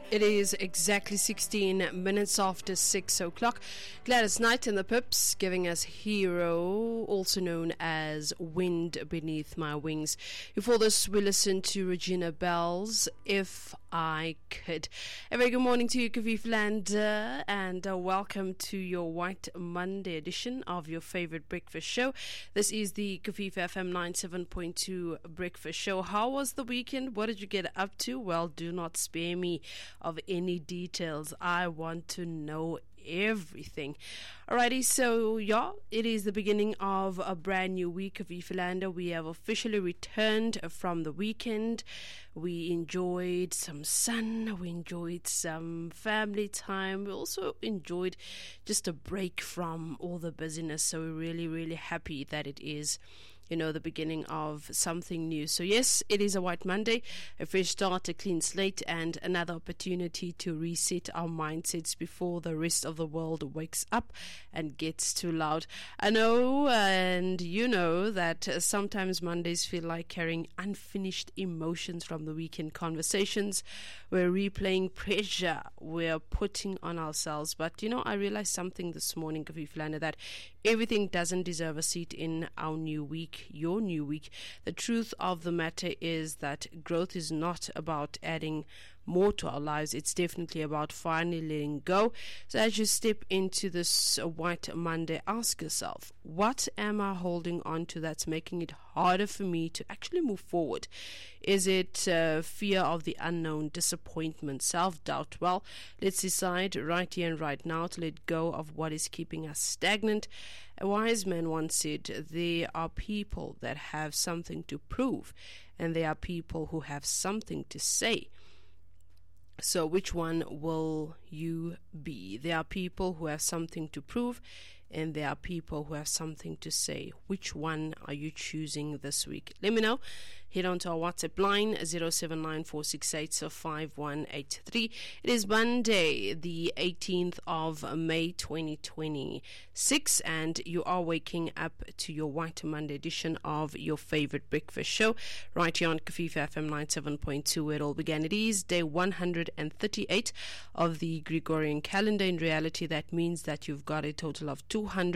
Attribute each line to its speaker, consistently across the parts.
Speaker 1: It is exactly 16 minutes after 6 o'clock. Gladys Knight and the Pips giving us Hero, also known as Wind Beneath My Wings. Before this, we listened to Regina Bell's If I Could. A very good morning to you, Kaviv-Lander, and welcome to your White Monday edition of your favorite breakfast show. This is the Kaviv FM 97.2 breakfast show. How was the weekend? What did you get up to? Well, do not spare me of any details. I want to know everything. Alrighty, so it is the beginning of a brand new week of Kaviv-Lander. We have officially returned from the weekend. We enjoyed some sun, we enjoyed some family time, we also enjoyed just a break from all the busyness. So we're really, really happy that it is the beginning of something new. So yes, it is a White Monday, a fresh start, a clean slate, and another opportunity to reset our mindsets before the rest of the world wakes up and gets too loud. I know, and you know, that sometimes Mondays feel like carrying unfinished emotions from the weekend conversations. We're replaying pressure we're putting on ourselves. But I realized something this morning, Kaviv-Lander, that everything doesn't deserve a seat in our new week, your new week. The truth of the matter is that growth is not about adding more to our lives. It's definitely about finally letting go. So as you step into this White Monday, ask yourself, what am I holding on to that's making it harder for me to actually move forward? Is it fear of the unknown, disappointment, self-doubt? Well, let's decide right here and right now to let go of what is keeping us stagnant. A wise man once said, there are people that have something to prove, and there are people who have something to say. So which one will you be? There are people who have something to prove, and there are people who have something to say. Which one are you choosing this week? Let me know. Head on to our WhatsApp line, 07946805183. It is Monday, the 18th of May, 2026, and you are waking up to your White Monday edition of your favorite breakfast show, right here on Kaviv FM 97.2, where it all began. It is day 138 of the Gregorian calendar. In reality, that means that you've got a total of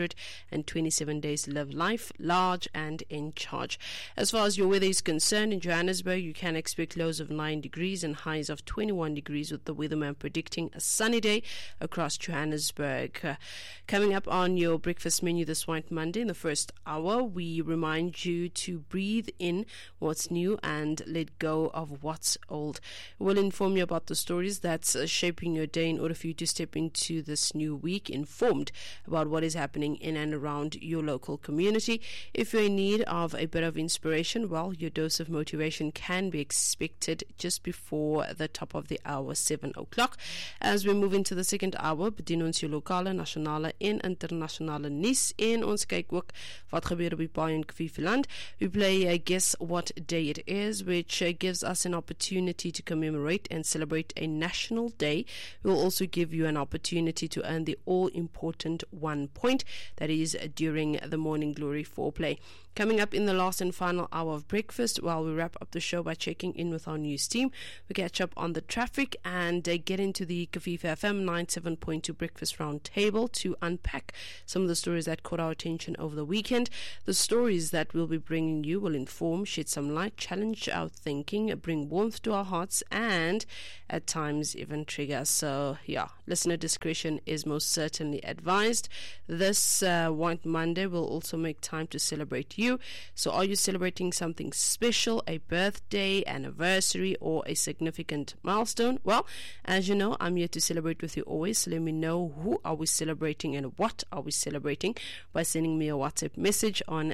Speaker 1: 227 days to live life large and in charge. As far as your weather is concerned, in Johannesburg, you can expect lows of 9 degrees and highs of 21 degrees, with the weatherman predicting a sunny day across Johannesburg. Coming up on your breakfast menu this White Monday, in the first hour, we remind you to breathe in what's new and let go of what's old. We'll inform you about the stories that's shaping your day in order for you to step into this new week informed about what is happening in and around your local community. If you're in need of a bit of inspiration, well, your dose of motivation can be expected just before the top of the hour, 7 o'clock. As we move into the second hour, bedien ons jou lokale, nasionale en internasionale nuus en ons kyk ook wat gebeur op die paai in Kaviv-Land. We play Guess What Day It Is, which gives us an opportunity to commemorate and celebrate a national day. We'll also give you an opportunity to earn the all-important 1 point, that is during the Morning Glory foreplay. Coming up in the last and final hour of breakfast, while we wrap up the show by checking in with our news team, we catch up on the traffic and get into the Kaviv FM 97.2 breakfast round table to unpack some of the stories that caught our attention over the weekend. The stories that we'll be bringing you will inform, shed some light, challenge our thinking, bring warmth to our hearts, and at times even trigger. So listener discretion is most certainly advised. This White Monday will also make time to celebrate you. So are you celebrating something special, a birthday, anniversary, or a significant milestone? Well, as you know, I'm here to celebrate with you always. So let me know who are we celebrating and what are we celebrating by sending me a WhatsApp message on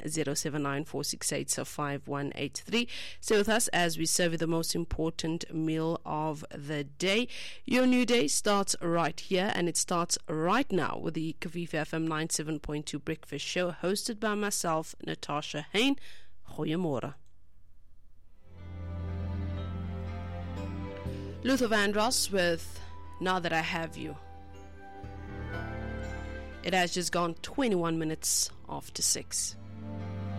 Speaker 1: 07946805183. Stay with us as we serve you the most important meal of the day. Your new day starts right here, and it starts right now with the Kaviv FM 97.2 breakfast show, hosted by myself, Natasha Hein. Goeiemorgen. Luther Vandross with Now That I Have You. It has just gone 21 minutes after 6.